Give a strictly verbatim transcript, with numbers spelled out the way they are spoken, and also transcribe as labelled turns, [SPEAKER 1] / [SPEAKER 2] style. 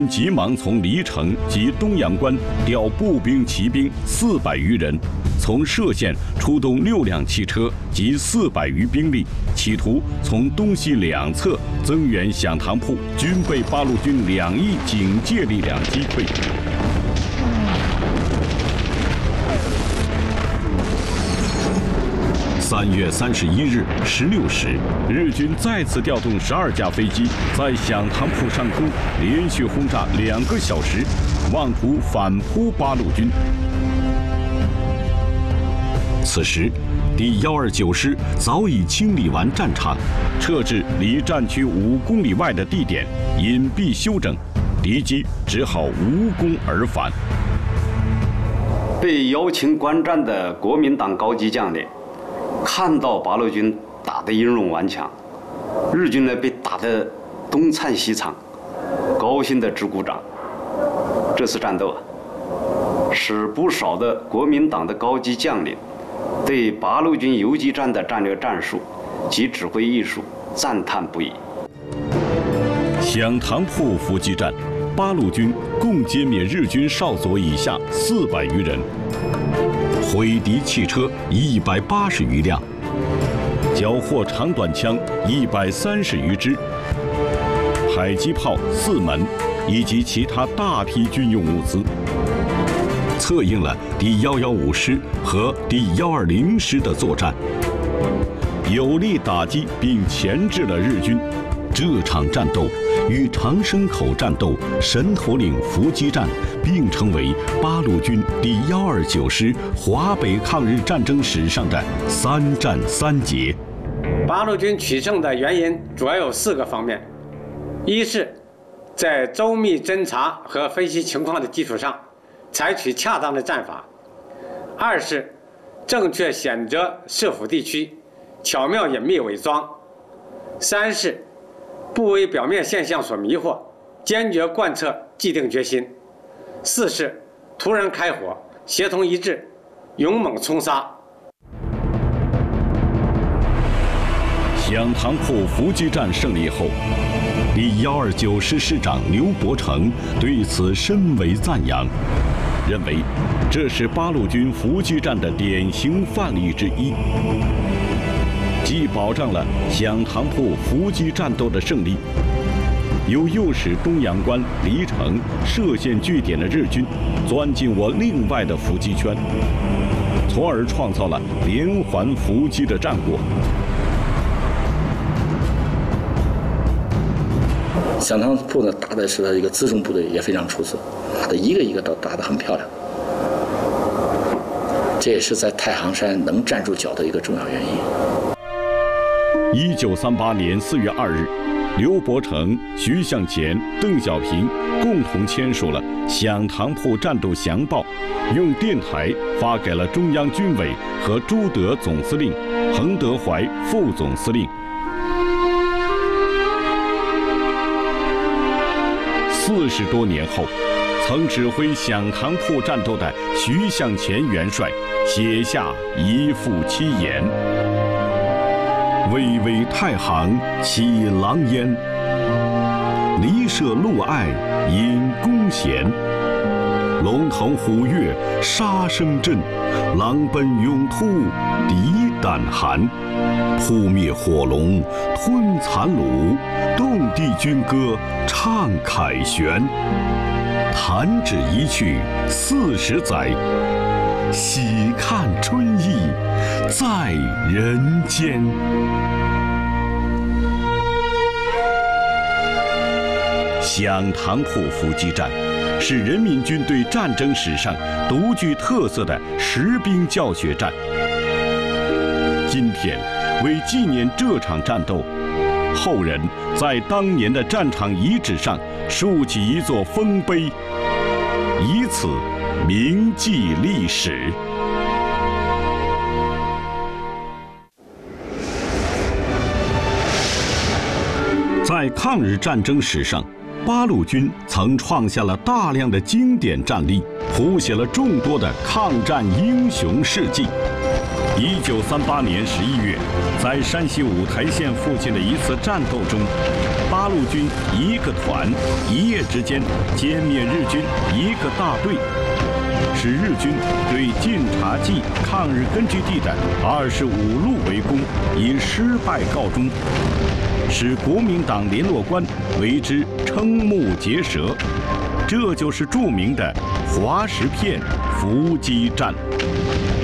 [SPEAKER 1] 急忙从黎城及东阳关调步兵、骑兵四百余人，从歙县出动六辆汽车及四百余兵力，企图从东西两侧增援响堂铺，均被八路军两翼警戒力量击退。三月三十一日十六时，日军再次调动十二架飞机，在响堂铺上空连续轰炸两个小时，妄图反扑八路军。此时，第一二九师早已清理完战场，撤至离战区五公里外的地点隐蔽休整，敌机只好无功而返。
[SPEAKER 2] 被邀请观战的国民党高级将领看到八路军打得英勇顽强，日军呢被打得东窜西藏，高兴地直鼓掌。这次战斗啊，使不少的国民党的高级将领对八路军游击战的战略战术及指挥艺术赞叹不已。
[SPEAKER 1] 响堂铺伏击战，八路军共歼灭日军少佐以下四百余人，毁敌汽车一百八十余辆，缴获长短枪一百三十余支，迫击炮四门，以及其他大批军用物资，策应了第一一五师和第一二零师的作战，有力打击并钳制了日军。这场战斗与长生口战斗、神头岭伏击战并称为八路军第一二九师华北抗日战争史上的三战三捷。
[SPEAKER 3] 八路军取胜的原因主要有四个方面：一是在周密侦察和分析情况的基础上，采取恰当的战法；二是正确选择设伏地区，巧妙隐秘伪装；三是不为表面现象所迷惑，坚决贯彻既定决心；四是突然开火，协同一致，勇猛冲杀。
[SPEAKER 1] 响堂铺伏击战胜利后，第一二九师师长刘伯承对此深为赞扬，认为这是八路军伏击战的典型范例之一，既保障了响堂铺伏击战斗的胜利，又诱使东阳关、黎城、歙县据点的日军钻进我另外的伏击圈，从而创造了连环伏击的战果。
[SPEAKER 4] 响堂铺呢，打的是他一个辎重部队也非常出色，打的一个一个都打得很漂亮，这也是在太行山能站住脚的一个重要原因。
[SPEAKER 1] 一九三八年四月二日，刘伯承、徐向前、邓小平共同签署了《响堂铺战斗详报》，用电台发给了中央军委和朱德总司令、彭德怀副总司令。四十多年后，曾指挥响堂铺战斗的徐向前元帅写下一副七言：巍巍太行起狼烟，离舍路隘引弓弦。龙腾虎跃杀声震，狼奔勇突敌胆寒。扑灭火龙吞残虏，动地军歌唱凯旋。弹指一去四十载，喜看春意在人间。响堂铺伏击战是人民军队战争史上独具特色的实兵教学战。今天，为纪念这场战斗，后人在当年的战场遗址上竖起一座丰碑，以此铭记历史。在抗日战争史上，八路军曾创下了大量的经典战例，谱写了众多的抗战英雄事迹。 一九三八年十一月，在山西五台县附近的一次战斗中，八路军一个团一夜之间歼灭日军一个大队，使日军对晋察冀抗日根据地的二十五路围攻以失败告终，使国民党联络官为之瞠目结舌。这就是著名的滑石片伏击战。